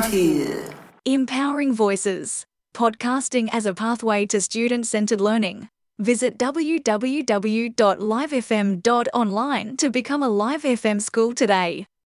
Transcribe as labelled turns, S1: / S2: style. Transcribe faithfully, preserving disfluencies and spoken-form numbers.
S1: here.
S2: Empowering Voices. Podcasting as a pathway to student-centered learning. Visit w w w dot live f m dot online to become a Live F M school today.